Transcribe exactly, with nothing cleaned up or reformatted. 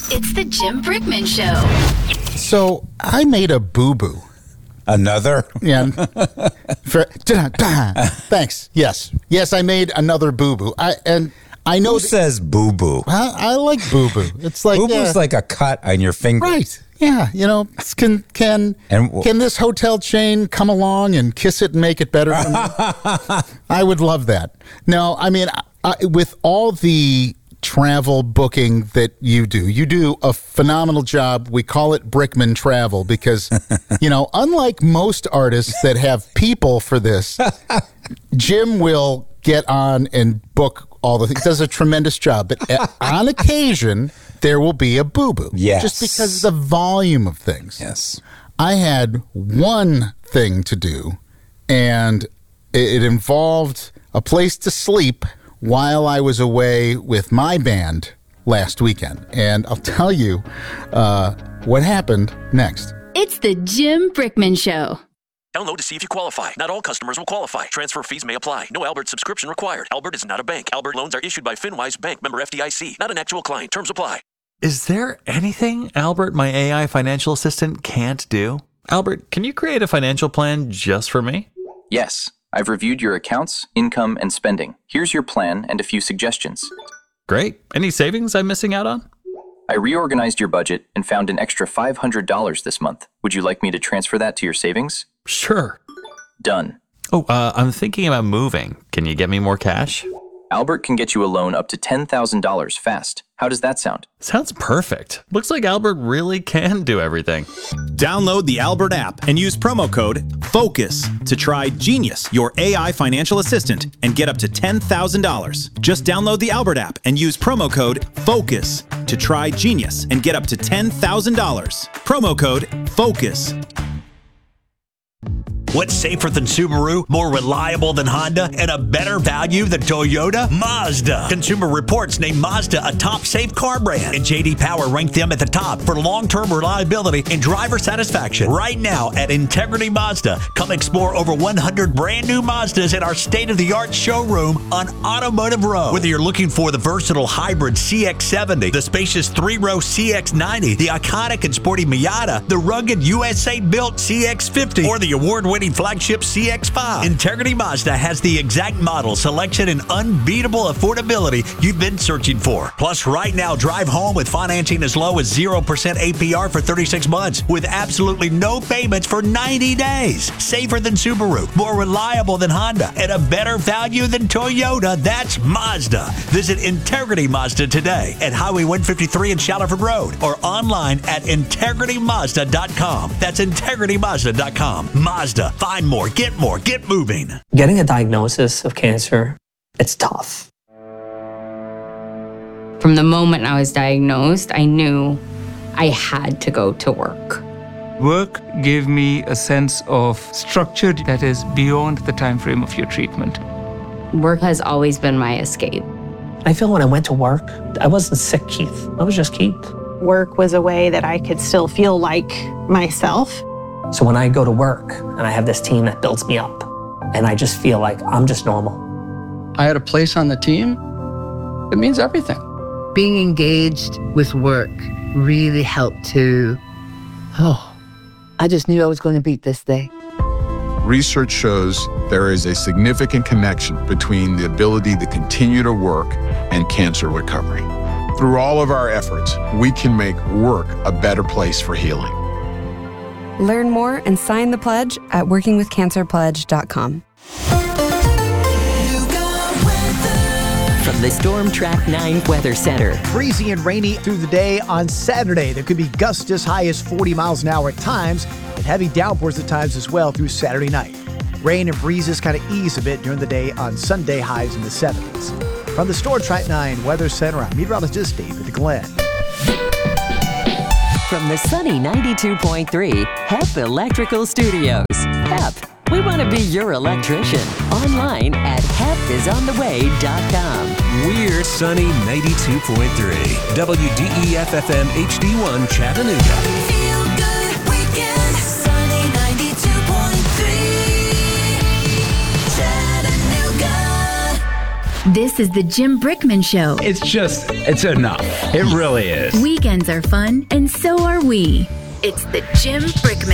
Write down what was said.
It's the Jim Brickman Show. So I made a boo-boo. Another? Yeah. For, thanks. Yes. Yes, I made another boo-boo. I and I know Who th- says boo-boo? I, I like boo-boo. It's like Boo-boo's yeah. like a cut on your finger. Right. Yeah, you know, can can And w- can this hotel chain come along and kiss it and make it better for me? I would love that. No, I mean, I, with all the travel booking that you do, you do a phenomenal job. We call it Brickman Travel because, you know, unlike most artists that have people for this, Jim will get on and book all the things. Does a tremendous job. But uh, on occasion, there will be a boo-boo. Yes. Just because of the volume of things. Yes. I had one thing to do, and it, it involved a place to sleep while I was away with my band last weekend. And I'll tell you uh, what happened next. It's the Jim Brickman Show. Download to see if you qualify. Not all customers will qualify. Transfer fees may apply. No Albert subscription required. Albert is not a bank. Albert loans are issued by FinWise Bank, member F D I C. Not an actual client. Terms apply. Is there anything Albert, my A I financial assistant, can't do? Albert, can you create a financial plan just for me? Yes. I've reviewed your accounts, income, and spending. Here's your plan and a few suggestions. Great. Any savings I'm missing out on? I reorganized your budget and found an extra five hundred dollars this month. Would you like me to transfer that to your savings? Sure. Done. Oh, uh, I'm thinking about moving. Can you get me more cash? Albert can get you a loan up to ten thousand dollars fast. How does that sound? Sounds perfect. Looks like Albert really can do everything. Download the Albert app and use promo code FOCUS to try Genius, your A I financial assistant, and get up to ten thousand dollars. Just download the Albert app and use promo code FOCUS to try Genius and get up to ten thousand dollars. Promo code FOCUS. What's safer than Subaru, more reliable than Honda, and a better value than Toyota? Mazda. Consumer Reports named Mazda a top safe car brand, and J D Power ranked them at the top for long-term reliability and driver satisfaction. Right now at Integrity Mazda, come explore over one hundred brand new Mazdas in our state-of-the-art showroom on Automotive Row. Whether you're looking for the versatile hybrid C X seventy, the spacious three-row C X ninety, the iconic and sporty Miata, the rugged U S A-built C X fifty, or the award-winning flagship C X five. Integrity Mazda has the exact model, selection, and unbeatable affordability you've been searching for. Plus, right now, drive home with financing as low as zero percent A P R for thirty-six months with absolutely no payments for ninety days. Safer than Subaru, more reliable than Honda, and a better value than Toyota. That's Mazda. Visit Integrity Mazda today at Highway one fifty-three in Shallowford Road or online at integrity mazda dot com. That's integrity mazda dot com. Mazda. Find more, get more, get moving. Getting a diagnosis of cancer, it's tough. From the moment I was diagnosed, I knew I had to go to work. Work gave me a sense of structure that is beyond the time frame of your treatment. Work has always been my escape. I feel when I went to work, I wasn't sick, Keith. I was just Keith. Work was a way that I could still feel like myself. So when I go to work and I have this team that builds me up, and I just feel like I'm just normal. I had a place on the team. It means everything. Being engaged with work really helped to, oh, I just knew I was going to beat this day. Research shows there is a significant connection between the ability to continue to work and cancer recovery. Through all of our efforts, we can make work a better place for healing. Learn more and sign the pledge at working with cancer pledge dot com. From the Storm Track nine Weather Center. Breezy and rainy through the day on Saturday. There could be gusts as high as forty miles an hour at times, and heavy downpours at times as well through Saturday night. Rain and breezes kind of ease a bit during the day on Sunday, highs in the seventies. From the Storm Track nine Weather Center, I'm meteorologist David Glenn. From the sunny ninety-two point three H E P Electrical Studios. H E P, we want to be your electrician. Online at H E P is on the way dot com. We're sunny ninety-two point three W D E F F M H D one Chattanooga. Feel good weekend, sunny ninety-two point three Chattanooga. This is the Jim Brickman Show. It's just, it's enough. It really is. Weekends are fun, and so are we. It's the Jim Brickman